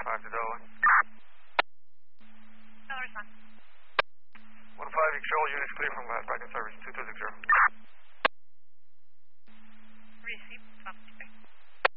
5 to Delaware. No response. 1-5, control units clear from Bracken service 2260.